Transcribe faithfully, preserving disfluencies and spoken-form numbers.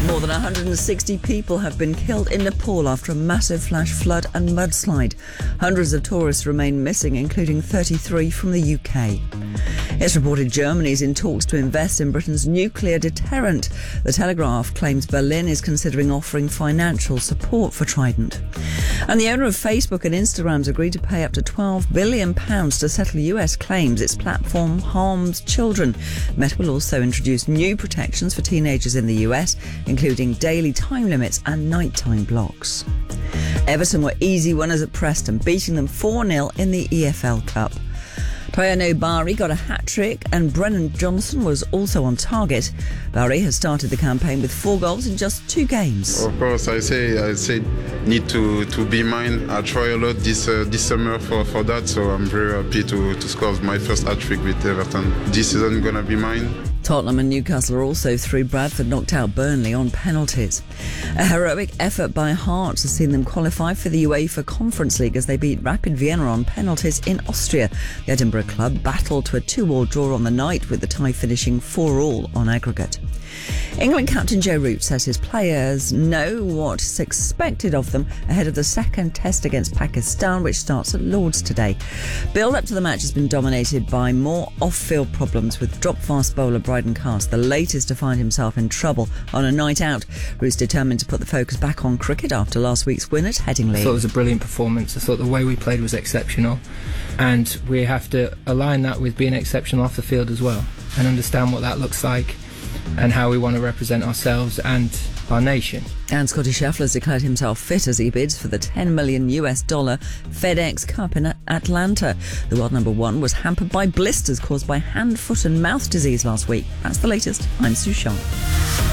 More than one hundred sixty people have been killed in Nepal after a massive flash flood and mudslide. Hundreds of tourists remain missing, including thirty-three from the U K. It's reported Germany is in talks to invest in Britain's nuclear deterrent. The Telegraph claims Berlin is considering offering financial support for Trident. And the owner of Facebook and Instagram's agreed to pay up to twelve billion pounds to settle U S claims its platform harms children. Meta will also introduce new protections for teenagers in the U S, including daily time limits and nighttime blocks. Everton were easy winners at Preston, beating them four nil in the E F L Cup. Tayano Bari got a hat-trick and Brennan Johnson was also on target. Bari has started the campaign with four goals in just two games. Of course, I say I say need to, to be mine. I try a lot this uh, this summer for, for that, so I'm very happy to, to score my first hat-trick with Everton. This season gonna be mine. Tottenham and Newcastle are also through. Bradford knocked out Burnley on penalties. A heroic effort by Hearts has seen them qualify for the UEFA Conference League as they beat Rapid Vienna on penalties in Austria. The Edinburgh club battled to a two-all draw on the night, with the tie finishing four all on aggregate. England captain Joe Root says his players know what's expected of them ahead of the second test against Pakistan, which starts at Lord's today. Build-up to the match has been dominated by more off-field problems, with drop-fast bowler Bryden Cast the latest to find himself in trouble on a night out. Root's determined to put the focus back on cricket after last week's win at Headingley. I thought it was a brilliant performance. I thought the way we played was exceptional, and we have to align that with being exceptional off the field as well, and understand what that looks like and how we want to represent ourselves and our nation. And Scotty Scheffler's declared himself fit as he bids for the ten million US dollar FedEx Cup in Atlanta. The world number one was hampered by blisters caused by hand, foot and mouth disease last week. That's the latest. I'm Sue Sharp.